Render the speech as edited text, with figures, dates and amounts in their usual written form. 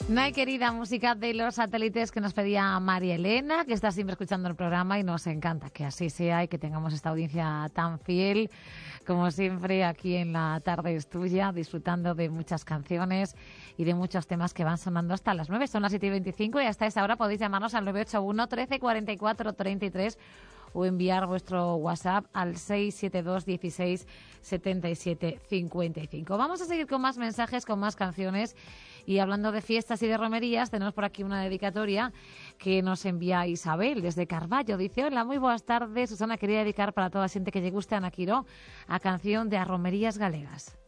Nay, querida, música de Los Satélites que nos pedía María Elena, que está siempre escuchando el programa y nos encanta que así sea y que tengamos esta audiencia tan fiel como siempre aquí en La Tarde es Tuya, disfrutando de muchas canciones y de muchos temas que van sonando hasta las 9. Son las 7:25 y hasta esa hora podéis llamarnos al 981 13 44 33 o enviar vuestro WhatsApp al 672 16 77 55. Vamos a seguir con más mensajes, con más canciones. Y hablando de fiestas y de romerías, tenemos por aquí una dedicatoria que nos envía Isabel desde Carballo. Dice: hola, muy buenas tardes. Susana, quería dedicar para toda la gente que lle guste a Ana Quiró a canción de as romerías galegas.